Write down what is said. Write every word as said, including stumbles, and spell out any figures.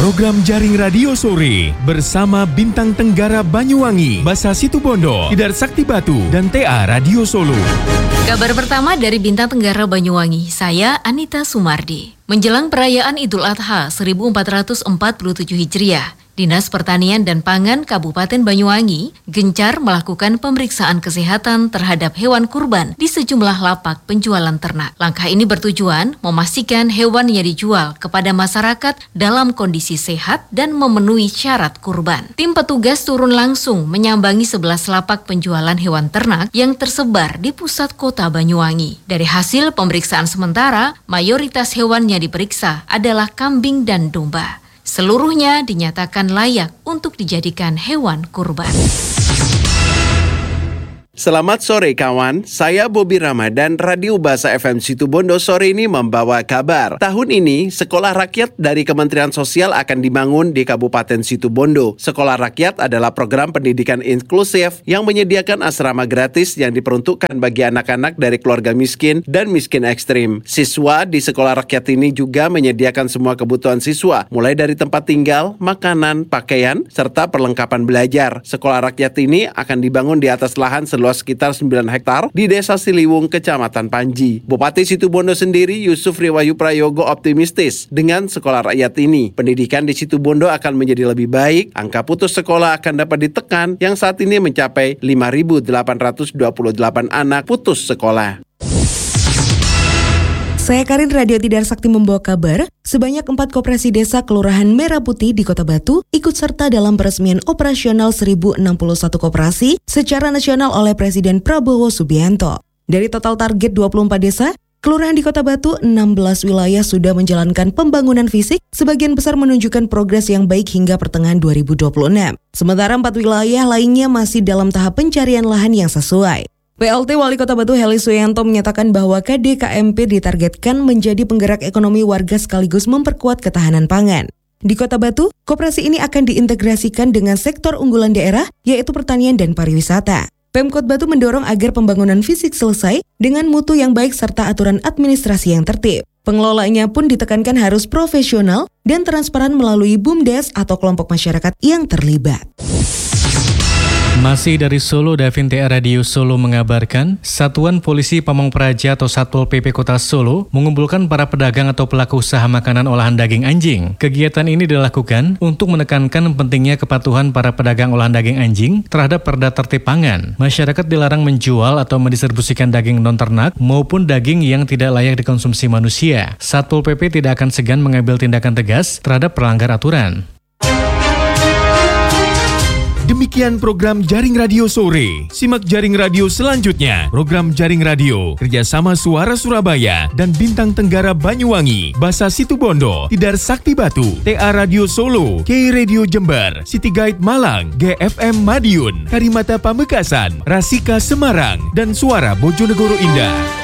Program Jaring Radio Sore bersama Bintang Tenggara Banyuwangi, Basa Situbondo, Tidar Sakti Batu, dan T A Radio Solo. Kabar pertama dari Bintang Tenggara Banyuwangi, saya Anita Sumardi. Menjelang perayaan Idul Adha seribu empat ratus empat puluh tujuh Hijriah, Dinas Pertanian dan Pangan Kabupaten Banyuwangi gencar melakukan pemeriksaan kesehatan terhadap hewan kurban di sejumlah lapak penjualan ternak. Langkah ini bertujuan memastikan hewan yang dijual kepada masyarakat dalam kondisi sehat dan memenuhi syarat kurban. Tim petugas turun langsung menyambangi sebelas lapak penjualan hewan ternak yang tersebar di pusat kota Banyuwangi. Dari hasil pemeriksaan sementara, mayoritas hewan yang diperiksa adalah kambing dan domba. Seluruhnya dinyatakan layak untuk dijadikan hewan kurban. Selamat sore kawan, saya Bobby Ramadan, Radio Basa F M Situbondo sore ini membawa kabar. Tahun ini, sekolah rakyat dari Kementerian Sosial akan dibangun di Kabupaten Situbondo. Sekolah rakyat adalah program pendidikan inklusif yang menyediakan asrama gratis yang diperuntukkan bagi anak-anak dari keluarga miskin dan miskin ekstrim. Siswa di sekolah rakyat ini juga menyediakan semua kebutuhan siswa, mulai dari tempat tinggal, makanan, pakaian, serta perlengkapan belajar. Sekolah rakyat ini akan dibangun di atas lahan seluas sekitar sembilan hektar di Desa Siliwung, Kecamatan Panji. Bupati Situbondo sendiri, Yusuf Riwayu Prayogo, optimistis dengan sekolah rakyat ini. Pendidikan di Situbondo akan menjadi lebih baik, angka putus sekolah akan dapat ditekan yang saat ini mencapai lima ribu delapan ratus dua puluh delapan anak putus sekolah. Saya Karin, Radio Tidar Sakti membawa kabar, sebanyak empat koperasi desa Kelurahan Merah Putih di Kota Batu ikut serta dalam peresmian operasional seribu enam puluh satu koperasi secara nasional oleh Presiden Prabowo Subianto. Dari total target dua puluh empat desa, kelurahan di Kota Batu, enam belas wilayah sudah menjalankan pembangunan fisik, sebagian besar menunjukkan progres yang baik hingga pertengahan dua ribu dua puluh enam. Sementara empat wilayah lainnya masih dalam tahap pencarian lahan yang sesuai. P L T Wali Kota Batu Heli Suyanto menyatakan bahwa K D K M P ditargetkan menjadi penggerak ekonomi warga sekaligus memperkuat ketahanan pangan. Di Kota Batu, koperasi ini akan diintegrasikan dengan sektor unggulan daerah, yaitu pertanian dan pariwisata. Pemkot Batu mendorong agar pembangunan fisik selesai dengan mutu yang baik serta aturan administrasi yang tertib. Pengelolanya pun ditekankan harus profesional dan transparan melalui BUMDes atau kelompok masyarakat yang terlibat. Masih dari Solo, Davin T A Radio Solo mengabarkan, Satuan Polisi Pamong Praja atau Satpol P P Kota Solo mengumpulkan para pedagang atau pelaku usaha makanan olahan daging anjing. Kegiatan ini dilakukan untuk menekankan pentingnya kepatuhan para pedagang olahan daging anjing terhadap Perda Tertib Pangan. Masyarakat dilarang menjual atau mendistribusikan daging non-ternak maupun daging yang tidak layak dikonsumsi manusia. Satpol P P tidak akan segan mengambil tindakan tegas terhadap pelanggar aturan. Demikian program Jaring Radio Sore. Simak Jaring Radio selanjutnya. Program Jaring Radio kerjasama Suara Surabaya dan Bintang Tenggara Banyuwangi, Basa Situbondo, Tidar Sakti Batu, T A Radio Solo, K Radio Jember, City Guide Malang, G F M Madiun, Karimata Pamekasan, Rasika Semarang, dan Suara Bojonegoro Indah.